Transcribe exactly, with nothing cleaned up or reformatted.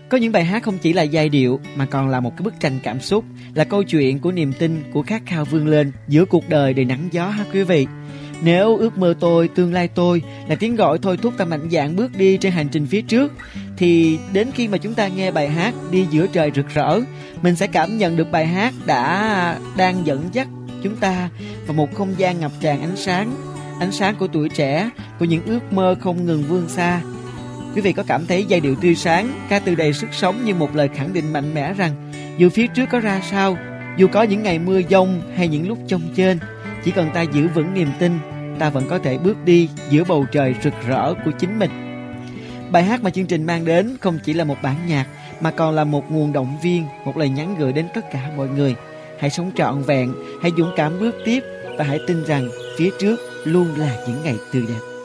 Có những bài hát không chỉ là giai điệu mà còn là một cái bức tranh cảm xúc, là câu chuyện của niềm tin, của khát khao vươn lên giữa cuộc đời đầy nắng gió ha quý vị. Nếu ước mơ tôi, tương lai tôi là tiếng gọi thôi thúc ta mạnh dạn bước đi trên hành trình phía trước, thì đến khi mà chúng ta nghe bài hát Đi Giữa Trời Rực Rỡ, mình sẽ cảm nhận được bài hát đã đang dẫn dắt chúng ta vào một không gian ngập tràn ánh sáng, ánh sáng của tuổi trẻ, của những ước mơ không ngừng vươn xa. Quý vị có cảm thấy giai điệu tươi sáng, ca từ đầy sức sống như một lời khẳng định mạnh mẽ rằng dù phía trước có ra sao, dù có những ngày mưa giông hay những lúc chông chênh, chỉ cần ta giữ vững niềm tin, ta vẫn có thể bước đi giữa bầu trời rực rỡ của chính mình. Bài hát mà chương trình mang đến không chỉ là một bản nhạc mà còn là một nguồn động viên, một lời nhắn gửi đến tất cả mọi người. Hãy sống trọn vẹn, hãy dũng cảm bước tiếp và hãy tin rằng phía trước luôn là những ngày tươi đẹp.